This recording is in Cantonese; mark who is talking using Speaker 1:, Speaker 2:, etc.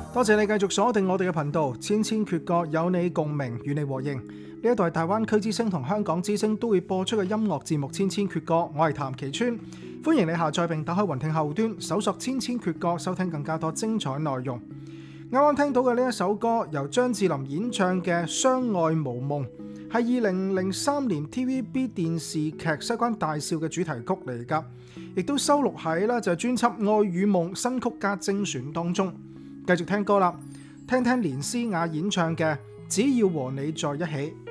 Speaker 1: 多謝你繼續鎖定我哋嘅頻道，千千闕歌有你共鳴，與你和應。呢一度係大灣區之聲同香港之聲都會播出嘅音樂節目《千千闕歌》，我係譚其川，歡迎你下載並打開雲聽後端，搜索《千千闕歌》，收聽更加多精彩內容。啱啱聽到嘅呢一首歌，由張智霖演唱嘅《相愛無夢》，係2003年 TVB 電視劇《西關大少》嘅主題曲嚟㗎，亦都收錄喺啦就係專輯《愛與夢》新曲加精選當中。繼續聽歌啦，聽聽連詩雅演唱嘅《只要和你在一起》。